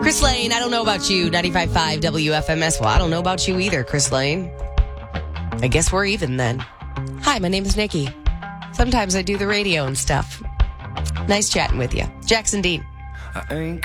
Chris Lane, I don't know about you. 95.5 WFMS. Well, I don't know about you either, Chris Lane. I guess we're even then. Hi, my name is Nikki. Sometimes I do the radio and stuff. Nice chatting with you. Jackson Dean. I ain't